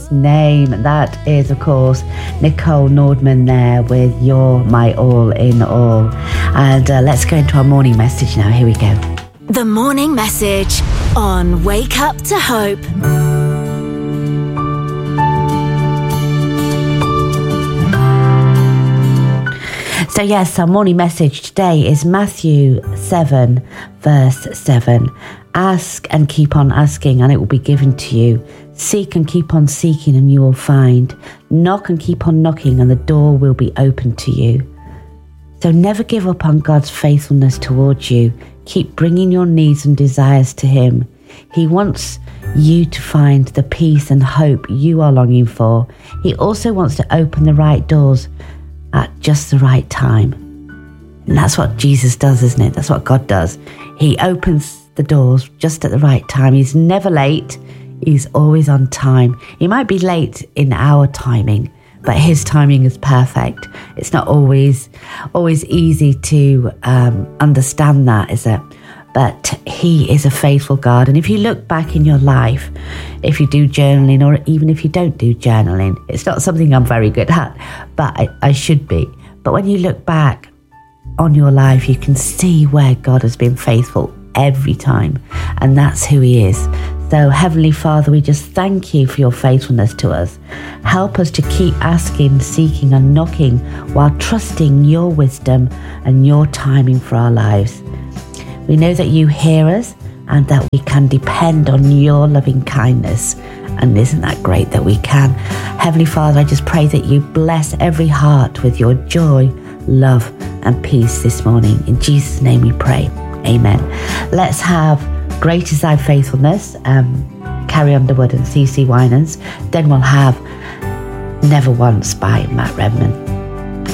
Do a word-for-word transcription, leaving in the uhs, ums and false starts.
Jesus' name. That is, of course, Nicole Nordman there with You're My All in All. And uh, let's go into our morning message now. Here we go. The morning message on Wake Up to Hope. So yes, our morning message today is Matthew seven, verse seven. Ask and keep on asking, and it will be given to you. Seek and keep on seeking, and you will find. Knock and keep on knocking, and the door will be opened to you. So never give up on God's faithfulness towards you. Keep bringing your needs and desires to Him. He wants you to find the peace and hope you are longing for. He also wants to open the right doors at just the right time. And that's what Jesus does, isn't it? That's what God does. He opens the doors just at the right time. He's never late. He's always on time. He might be late in our timing, but His timing is perfect. It's not always always easy to um, understand that, is it? But He is a faithful God. And if you look back in your life, if you do journaling, or even if you don't do journaling, it's not something I'm very good at, but I, I should be. But when you look back on your life, you can see where God has been faithful every time. And that's who He is. So Heavenly Father, we just thank You for Your faithfulness to us. Help us to keep asking, seeking and knocking while trusting Your wisdom and Your timing for our lives. We know that You hear us and that we can depend on Your loving kindness. And isn't that great that we can? Heavenly Father, I just pray that You bless every heart with Your joy, love and peace this morning. In Jesus' name we pray. Amen. Let's have Great Is Thy Faithfulness, um, Carrie Underwood and C C Winans. Then we'll have Never Once by Matt Redman.